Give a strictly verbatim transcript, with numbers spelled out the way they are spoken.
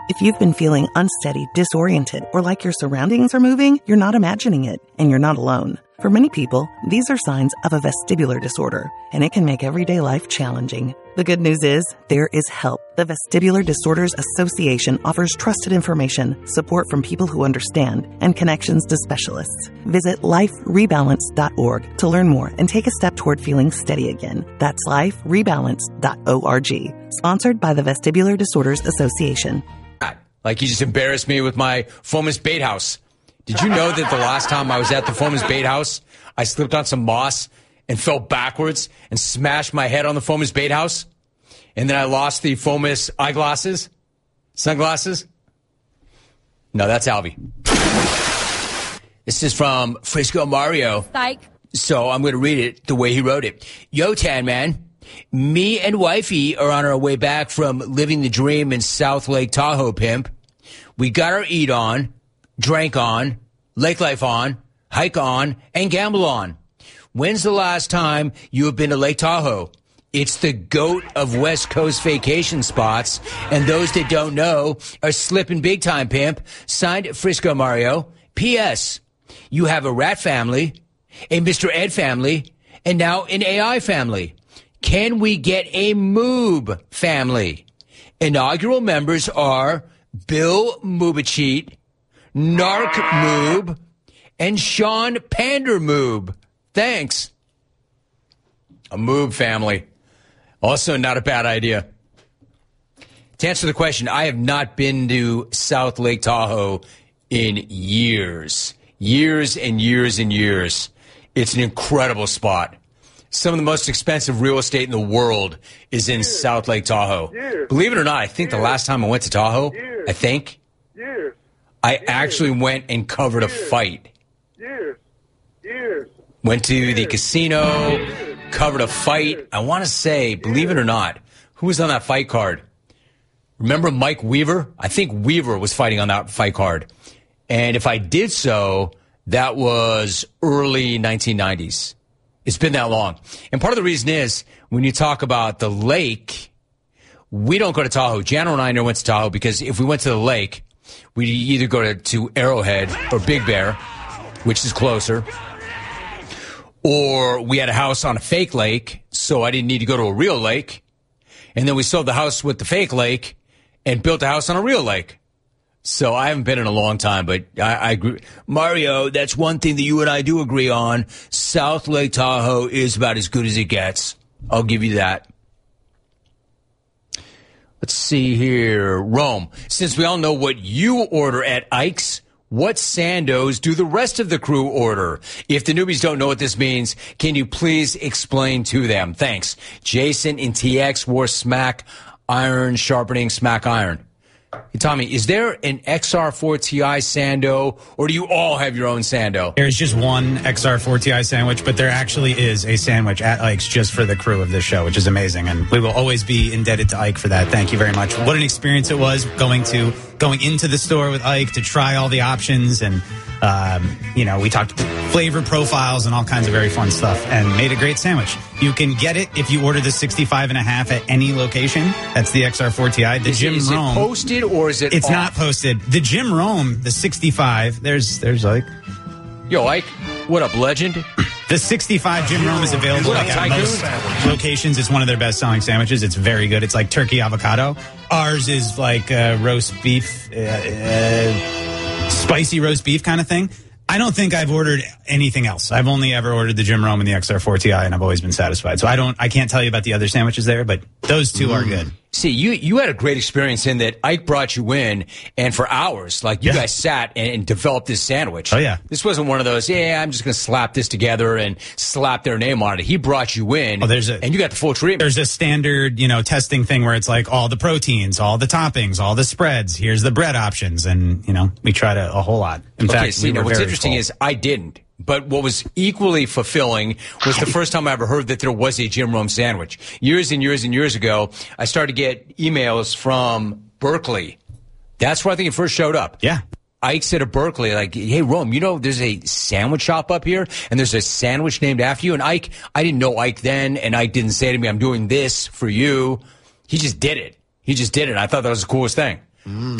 If you've been feeling unsteady, disoriented, or like your surroundings are moving, you're not imagining it, and you're not alone. For many people, these are signs of a vestibular disorder, and it can make everyday life challenging. The good news is, there is help. The Vestibular Disorders Association offers trusted information, support from people who understand, and connections to specialists. Visit life rebalance dot org to learn more and take a step toward feeling steady again. That's life rebalance dot org. Sponsored by the Vestibular Disorders Association. Like, you just embarrassed me with my Fomus Bait House. Did you know that the last time I was at the Fomus Bait House, I slipped on some moss and fell backwards and smashed my head on the Fomus Bait House? And then I lost the Fomus eyeglasses, sunglasses. No, that's Albie. This is from Frisco Mario. Psych. So I'm going to read it the way he wrote it. Yo, Tan Man. Me and wifey are on our way back from living the dream in South Lake Tahoe, pimp. We got our eat on, drank on, lake life on, hike on, and gamble on. When's the last time you have been to Lake Tahoe? It's the GOAT of West Coast vacation spots, and those that don't know are slipping big time, pimp. Signed, Frisco Mario. P S. You have a rat family, a Mister Ed family, and now an A I family. Can we get a Moob family? Inaugural members are Bill Moobacheat, Narc Moob, and Sean Pander Moob. Thanks. A Moob family. Also not a bad idea. To answer the question, I have not been to South Lake Tahoe in years. Years and years and years. It's an incredible spot. Some of the most expensive real estate in the world is in Years. South Lake Tahoe. Years. Believe it or not, I think Years. the last time I went to Tahoe, Years. I think, Years. I Years. actually went and covered a Years. fight. Years. Years. Went to the Years. casino, Years. covered a fight. Years. I want to say, believe it or not, who was on that fight card? Remember Mike Weaver? I think Weaver was fighting on that fight card. And if I did so, that was early nineteen nineties. It's been that long. And part of the reason is, when you talk about the lake, we don't go to Tahoe. Jano and I never went to Tahoe because if we went to the lake, we'd either go to, to Arrowhead or Big Bear, which is closer, or we had a house on a fake lake, so I didn't need to go to a real lake. And then we sold the house with the fake lake and built a house on a real lake. So I haven't been in a long time, but I, I agree. Mario, that's one thing that you and I do agree on. South Lake Tahoe is about as good as it gets. I'll give you that. Let's see here. Rome, since we all know what you order at Ike's, what Sandos do the rest of the crew order? If the newbies don't know what this means, can you please explain to them? Thanks. Jason in T X wore smack iron, sharpening smack iron. Hey, Tommy, is there an X R four Ti Sando, or do you all have your own Sando? There's just one X R four Ti sandwich, but there actually is a sandwich at Ike's just for the crew of this show, which is amazing, and we will always be indebted to Ike for that. Thank you very much. What an experience it was going to going into the store with Ike to try all the options, and um, you know, we talked flavor profiles and all kinds of very fun stuff, and made a great sandwich. You can get it if you order the sixty-five and a half at any location. That's the X R four Ti. The Is, Jim it, is Rome. it posted or is it It's off? not posted. The Jim Rome, the sixty-five. There's there's Ike. Yo, Ike, what up, legend? The sixty-five Jim Rome is available What up, like, at Tycoon? most locations. It's one of their best-selling sandwiches. It's very good. It's like turkey avocado. Ours is like uh, roast beef, uh, uh, spicy roast beef kind of thing. I don't think I've ordered anything else. I've only ever ordered the Jim Rome and the X R four Ti, and I've always been satisfied. So I don't, I can't tell you about the other sandwiches there, but those two mm. are good. See, you you had a great experience in that Ike brought you in, and for hours, like, you yeah. guys sat and, and developed this sandwich. Oh, yeah. This wasn't one of those, yeah, I'm just going to slap this together and slap their name on it. He brought you in, oh, there's a, and you got the full treatment. There's a standard, you know, testing thing where it's like all the proteins, all the toppings, all the spreads. Here's the bread options, and, you know, we tried a, a whole lot. In okay, fact, see, we now were what's very interesting full. is I didn't. But what was equally fulfilling was the first time I ever heard that there was a Jim Rome sandwich. Years and years and years ago, I started to get emails from Berkeley. That's where I think it first showed up. Yeah. Ike said to Berkeley, like, hey, Rome, you know there's a sandwich shop up here, and there's a sandwich named after you. And Ike, I didn't know Ike then, and Ike didn't say to me, I'm doing this for you. He just did it. He just did it. I thought that was the coolest thing. Mm.